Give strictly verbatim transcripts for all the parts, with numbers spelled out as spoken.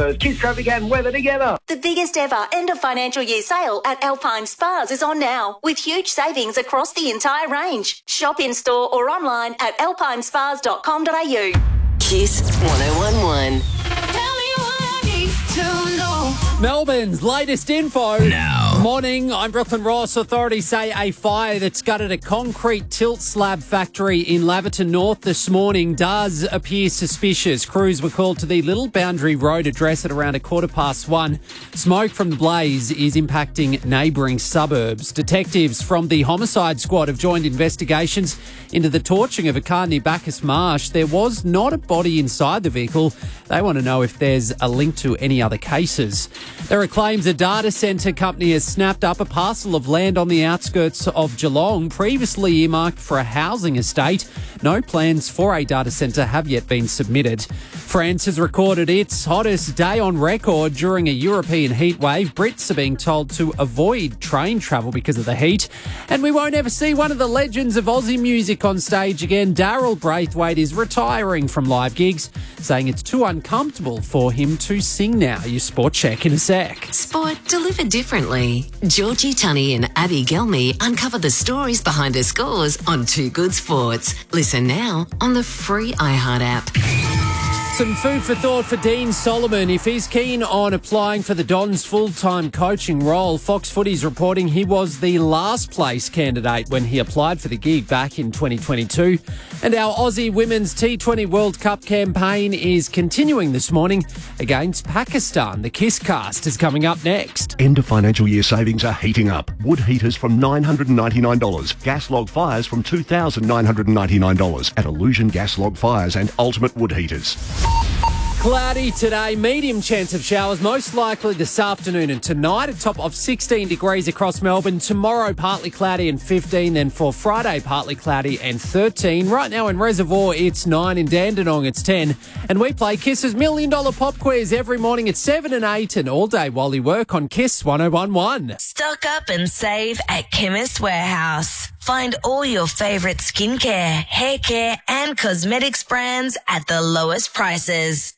Spas. Kiss traffic and weather together. The biggest ever end of financial year sale at Alpine Spas is on now, with huge savings across the entire range. Shop in store or online at alpine spas dot com dot a u. Kiss one oh one one. Tell me what I need to know. Melbourne's latest info. Now. Morning, I'm Brooklyn Ross. Authorities say a fire that's gutted a concrete tilt slab factory in Laverton North this morning does appear suspicious. Crews were called to the Little Boundary Road address at around a quarter past one. Smoke from the blaze is impacting neighbouring suburbs. Detectives from the homicide squad have joined investigations into the torching of a car near Bacchus Marsh. There was not a body inside the vehicle. They want to know if there's a link to any other cases. There are claims a data centre company has snapped up a parcel of land on the outskirts of Geelong, previously earmarked for a housing estate. No plans for a data centre have yet been submitted. France has recorded its hottest day on record during a European heatwave. Brits are being told to avoid train travel because of the heat. And we won't ever see one of the legends of Aussie music on stage again. Daryl Braithwaite is retiring from live gigs, saying it's too uncomfortable for him to sing now. Your sport check in a sec. Sport delivered differently. Georgie Tunney and Abby Gelmy uncover the stories behind her scores on Two Good Sports. Listen now on the free iHeart app. Some food for thought for Dean Solomon. If he's keen on applying for the Dons' full-time coaching role, Fox Footy's reporting he was the last place candidate when he applied for the gig back in twenty twenty-two. And our Aussie Women's T twenty World Cup campaign is continuing this morning against Pakistan. The Kiss Cast is coming up next. End of financial year savings are heating up. Wood heaters from nine hundred ninety-nine dollars. Gas log fires from two thousand nine hundred ninety-nine dollars at Illusion Gas Log Fires and Ultimate Wood Heaters. Cloudy today, medium chance of showers, most likely this afternoon and tonight. A top of sixteen degrees across Melbourne. Tomorrow, partly cloudy and fifteen. Then for Friday, partly cloudy and thirteen. Right now in Reservoir, it's nine. In Dandenong, it's ten. And we play Kiss's Million Dollar Pop Quiz every morning at seven and eight and all day while you work on Kiss one oh one one. Stock up and save at Chemist Warehouse. Find all your favourite skincare, hair care and cosmetics brands at the lowest prices.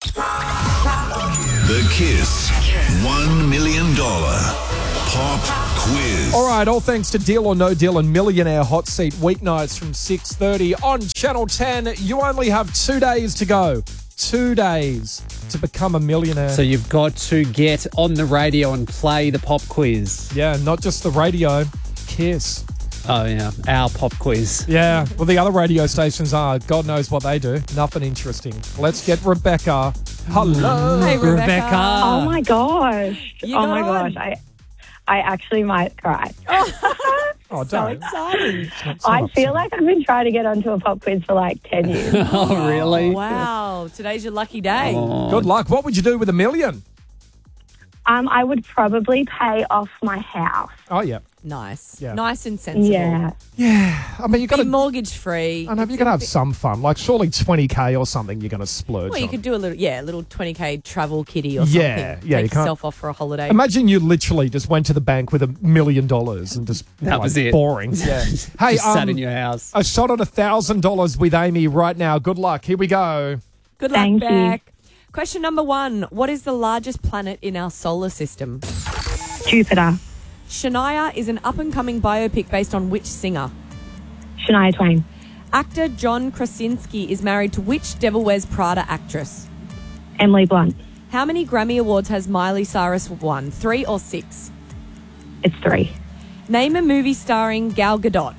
The Kiss one million dollars Pop Quiz. All right, all thanks to Deal or No Deal and Millionaire Hot Seat weeknights from six thirty on Channel ten. You only have two days to go. Two days to become a millionaire. So you've got to get on the radio and play the pop quiz. Yeah, not just the radio. Kiss. Oh, yeah, our pop quiz. Yeah, well, the other radio stations are. God knows what they do. Nothing interesting. Let's get Rebecca. Hello. Hey, Rebecca. Rebecca. Oh, my gosh. You oh, my on? gosh. I I actually might cry. Oh, so don't. exciting. It's not so I upsetting. feel like I've been trying to get onto a pop quiz for like ten years. Oh, really? Wow. Today's your lucky day. Oh. Good luck. What would you do with a million? Um, I would probably pay off my house. Oh, yeah. Nice. Yeah. Nice and sensible. Yeah. Yeah. I mean, you got Be to. mortgage free. I know, you're going to have some fun. Like, surely twenty K or something you're going to splurge Well, you on. could do a little, yeah, a little twenty K travel kitty or something. Yeah, yeah, Take you can't- yourself off for a holiday. Imagine you literally just went to the bank with a million dollars and just That like, was it. boring. Yeah. Hey, Just sat um, in your house. a shot at a thousand dollars with Amy right now. Good luck. Here we go. Good luck, Thank you. Beck. Question number one. What is the largest planet in our solar system? Jupiter. Shania is an up-and-coming biopic based on which singer? Shania Twain. Actor John Krasinski is married to which Devil Wears Prada actress? Emily Blunt. How many Grammy Awards has Miley Cyrus won? Three or six? It's three. Name a movie starring Gal Gadot.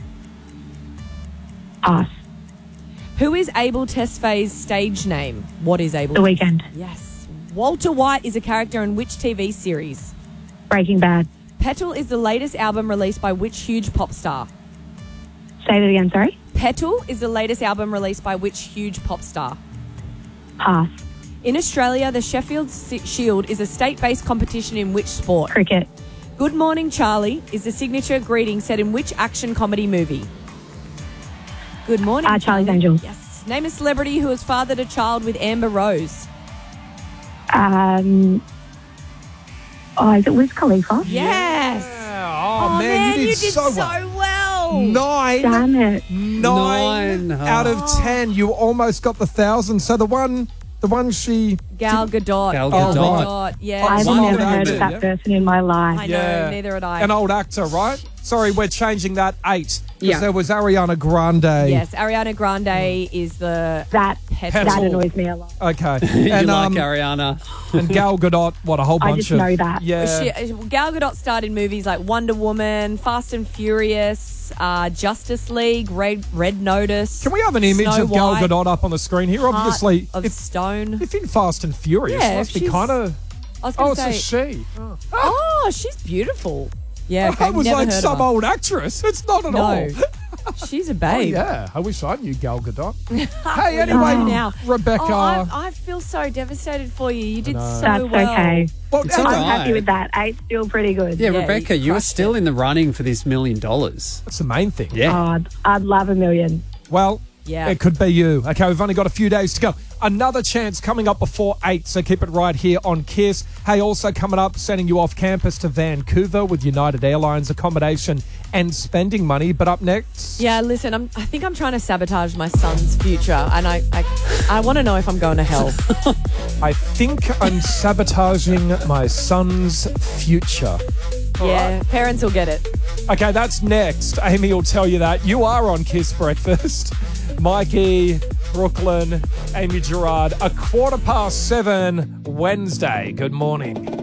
Pass. Who is Abel Tesfaye's stage name? What is Abel? The Weeknd. Yes. Walter White is a character in which T V series? Breaking Bad. Petal is the latest album released by which huge pop star? Say that again, sorry. Petal is the latest album released by which huge pop star? Pass. In Australia, the Sheffield Si- Shield is a state-based competition in which sport? Cricket. Good Morning Charlie is the signature greeting set in which action comedy movie? Good morning, Uh, Charlie's Charlie. Angels. Yes. Name a celebrity who has fathered a child with Amber Rose. Um. Oh, is it Wiz Khalifa? Yes. Oh, Oh, man, you did, so, so well. well. Nine. Damn it. Nine, Nine. out of ten. You almost got the thousand. So the one The one she... Gal Gadot. Gal Gal Gadot. Gadot. Yeah. I've One never old heard actor, of that yeah. person in my life. I know, neither had I. An old actor, right? Sorry, we're changing that eight. Because Yeah. there was Ariana Grande. Yes, Ariana Grande is the That, petal. that annoys me a lot. Okay. you and, like um, Ariana. and Gal Gadot, what, a whole I bunch just of... know that. Yeah. She, Gal Gadot starred in movies like Wonder Woman, Fast and Furious, uh, Justice League, Red, Red Notice. Can we have an image Snow of Gal White, Gadot up on the screen here? Heart Obviously, of if, Stone. if in Fast and Furious, Yeah, must be she's- kind of... I was Oh, going it's to say. a she. Oh. Oh, she's beautiful. Yeah, okay, I was never like heard of some her. old actress. It's not at No. all. She's a Oh, babe. yeah. I wish I knew Gal Gadot. Hey, Hey, anyway, now. Rebecca. Oh, I, I feel so devastated for you. You did know. so That's well. okay. well, It's and all I'm right. happy with that. Eight's still pretty good. Yeah, Yeah, Rebecca, you you are crushed still it. in the running for this million dollars. that's the main thing. Yeah. Oh, I'd, I'd love a million. Well, Yeah. it could be you. Okay, we've only got a few days to go. Another chance coming up before eight, so keep it right here on Kiss. Hey, also coming up, sending you off campus to Vancouver with United Airlines accommodation and spending money. But up next... Yeah, listen, I'm, I think I'm trying to sabotage my son's future, and I, I, I want to know if I'm going to hell. I think I'm sabotaging my son's future. yeah, parents will get it. Okay, that's next. Amy will tell you that. You are on Kiss Breakfast. Mikey, Brooklyn, Amy Gerard, a quarter past seven Wednesday. Good morning.